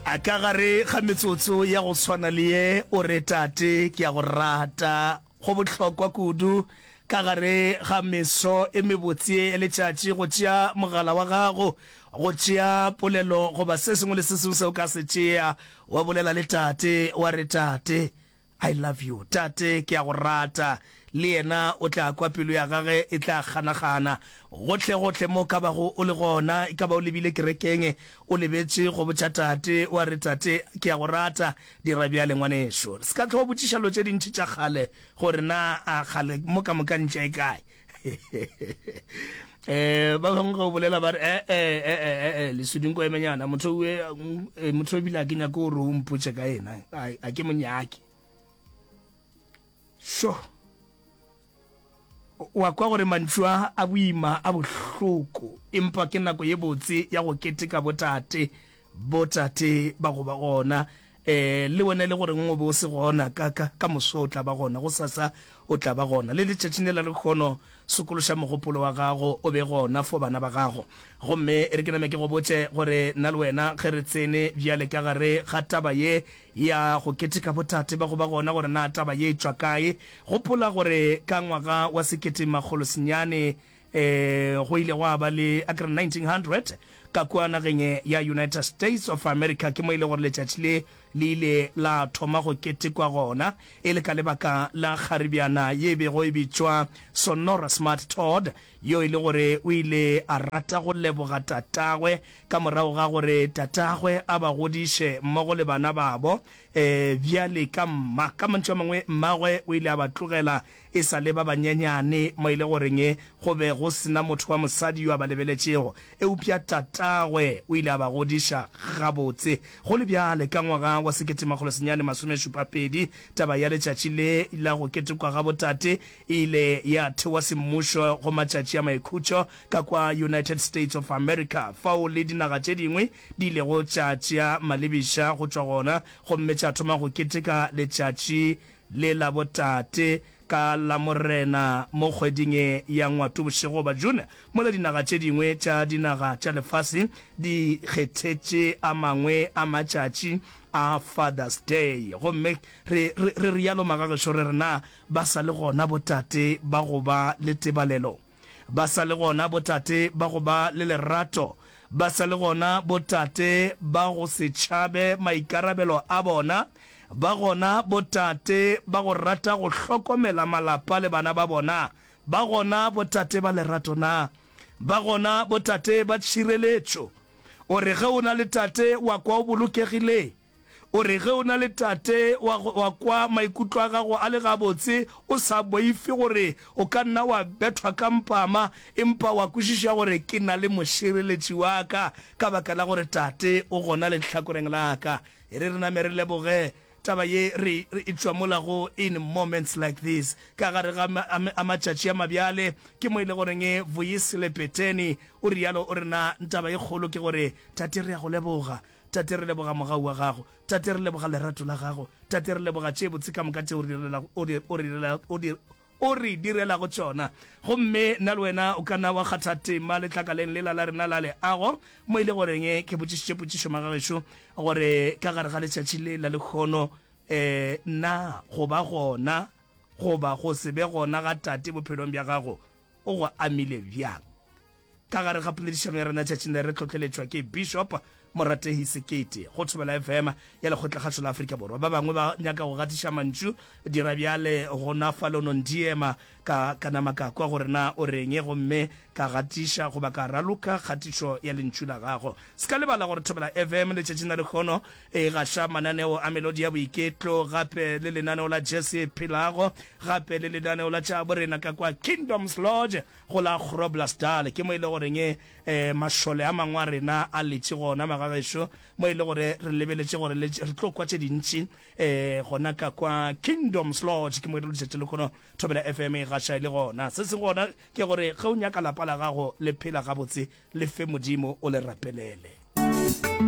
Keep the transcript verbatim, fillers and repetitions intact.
a ka gare ga metsotso ya go tshwana le ye o re tate ke ya go rata go botlhokwa kudu ka gare ga meso e mebotse le tšatši go tšea mogala wa gago go tšea polelo go ba se sengwe le se sengwe se o ka se tšea wa bolela le tate wa re tate I love you tate ke ya go rata le yena o tla kwa pelo ya gage e tla ganagana gotlhe gotlhe mo ka bago o le gona e ka ba o lebile kerekeng o lebetse go botša tate wa re tate ke ya go rata dira bjale ngwaneso se ka tlo botšišalo tše dintši tša kgale gore na a kgale mo ka mokantša e kae eh ba bangwe go bolela ba re eh eh eh eh le sudinko emenyana motho we motho o bila ke nya go re o mpotše ka ena a ke monyaki sho wa kwa gore mantšwa a boima a bohloko empa ke nako ye botse ya go keteka botate botate ba go ba gona eh le wona le gore ngwe bo se gona ka ka moso o tla ba gona go sasa o tla ba gona le letšatšine la le kgono sekološa mogopolo wa gago o be gona fo bana ba gago gomme re ke name ke go botse gore nna le wena ge re tsene bjale ka gare ga taba ye ya go keteka botate ba go ba gona gore na taba ye e tšwa kae gopola gore ka ngwaga wa sekete magolo senyane eh go ile wa ba le akre nineteen hundred ka kwa nageng ya United States of America ke mo ile gore letšatši le le ile la thoma go ketekwa gona e le ka lebaka la Kharibiana ye be go e bitšwa Sonora Smart Todd yo ile gore o ile a rata go leboga tatagwe ka morago ga gore tatagwe a ba godiše mmogo le bana babo eh bjale ka mma ka mantšwa mangwe mmagwe o ile a ba tlogela e sa le ba banyenyane mo ile gore nge go be go sena motho wa mosadi yo a ba lebeletšego e upša tatagwe o ile a ba godiša gabotse go le bjale ka ngwaga wa sekete magolo senyane masomešupa pedi taba ya letšatši le la go ketekwa ga botate ile ya thewa semmušo go matšatši a maikhutšo ka kwa United States of America fao le dinaga tše dingwe di ile go tšatšea malebiša go tšwa gona gomme tša thoma go keteka letšatši le la botate ka la morena mo kgweding ya ngwatobošego ba June mo le dinaga tše dingwe tša dinaga tša lefase di kgethetše a mangwe a matšatši a Father's Day gomme re re rialo magagešo re rena ba sa le gona botate ba go ba le tebalelo ba sa le gona botate ba go ba le lerato ba sa le gona botate ba go se tšhabe maikarabelo a bona ba gona botate ba go rata go hlokomela malapa le bana ba bona ba gona botate ba lerato na ba gona botate ba tšhireletšo o re ge o na le tate wa kwa o bolokegile o re ge o na le tate wa kwa maikutlo a gago a le gabotse o sa boife gore o ka nna wa bethwa ka mpama empa wa kwešiša gore ke na le mošireletši wa ka ka baka la gore tate o gona le tlhakoreng la ka e re re name re leboge taba ye re e tšwa molago in moments like this ka gare ga a matšatši a mabjale ke mo ile goreng Vuyisile Peteni o rialo o rena taba e kgolo ke gore tate re ya go leboga tate re leboga mogau wa gago tate re leboga lerato la gago tate re leboga tše botse ka moka tše o re direla go tšona gomme nna le wena o ka nna wa kgatha tema letlakaleng lela la rena la le ago mo ile goreng ke botšišitše potšišo magagešo gore ka gare ga letšatši le la lekgono um na go ba gona goba go se be gona ga tate bophelong bja gago o go amile bjang ka gare ga poledišano ya rena tšatšing le re tlhotlheletšwa ke Bishop Morategi Sekete go Thobela F M ya lekgotlagatšo la Afrika Borwa ba bangwe ba nyaka go gatiša mantšu dira bjale gona falono ndiema ka kanama ka kwa gore na o reng gomme ka gatiša goba ka raloka kgatišo ya lentšu la gago se ka lebala gore Thobela F M letšatšing la lekgono e gaša mananeo a melodi ya boiketlo gape le lenaneo la Jesse Philago gape le lenaneo la tša borena ka kwa Kingdom's Lodge go la Groblersdal ke mo ile goreng eh mašole a mangwe a rena a letše gona magagešo mo ile gore re lebeletše gore re tlo kwa tše dintši eh gona ka kwa Kingdom's Lodge ke mo ile letšatši le kgono Thobela F M e gaša le gona se se gona ke gore ge o nyaka lapa la gago le phela gabotse le fe modimo o le rapelele.